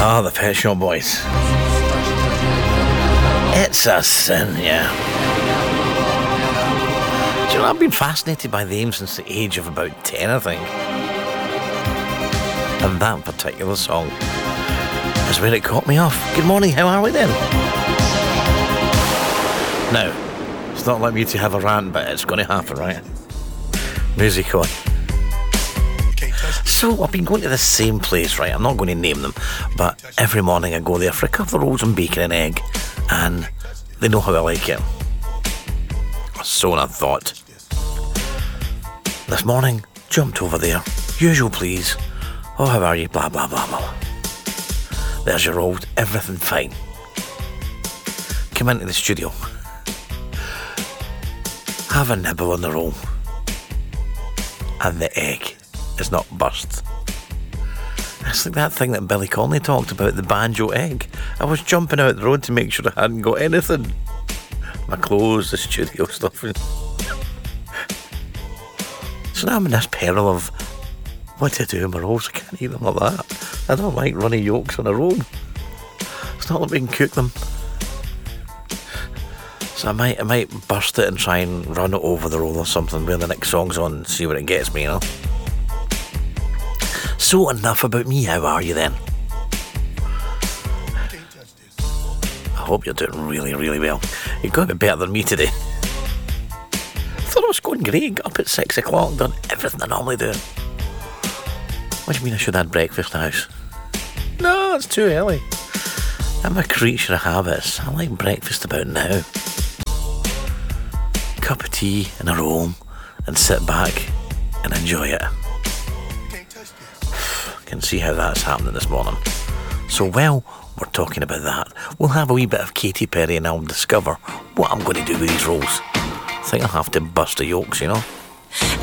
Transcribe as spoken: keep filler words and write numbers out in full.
Ah, the Pet Shop Boys. It's a sin, yeah. Do you know, I've been fascinated by them since the age of about ten, I think. And that particular song is where it caught me off. Good morning, how are we then? Now, it's not like me to have a rant, but it's going to happen, right? Music on. So, I've been going to the same place, right? I'm not going to name them, but every morning I go there for a couple of rolls and bacon and egg, and they know how I like it. So I thought, this morning, jumped over there. Usual, please. Oh, how are you? Blah, blah, blah, blah. There's your roll. Everything fine. Come into the studio. Have a nibble on the roll. And the egg is not burst. It's like that thing that Billy Connolly talked about, the banjo egg. I was jumping out the road to make sure I hadn't got anything. My clothes, the studio stuff. So now I'm in this peril of what to do with my rolls. I can't eat them like that. I don't like runny yolks on a roll. It's not like we can cook them. So I might I might burst it and try and run it over the roll or something where the next song's on and see what it gets me, you know. So enough about me, how are you then? I hope you're doing really, really well. You're going to be better than me today. I thought I was going great, got up at six o'clock, done everything I normally do. What do you mean I should have had breakfast in the house? No, it's too early. I'm a creature of habits. I like breakfast about now. Cup of tea and a roll and sit back and enjoy it. Can see how that's happening this morning. So while we're talking about that, we'll have a wee bit of Katy Perry and I'll discover what I'm going to do with these rolls. I think I'll have to bust the yolks, you know.